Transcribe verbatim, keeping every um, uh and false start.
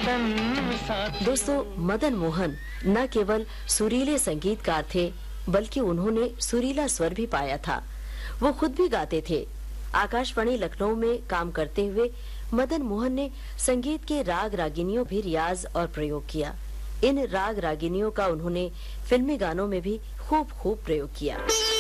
दोस्तों, मदन मोहन न केवल सुरीले संगीतकार थे, बल्कि उन्होंने सुरीला स्वर भी पाया था। वो खुद भी गाते थे। आकाशवाणी लखनऊ में काम करते हुए मदन मोहन ने संगीत के राग रागिनियों भी रियाज और प्रयोग किया। इन राग रागिनियों का उन्होंने फिल्मी गानों में भी खूब खूब प्रयोग किया।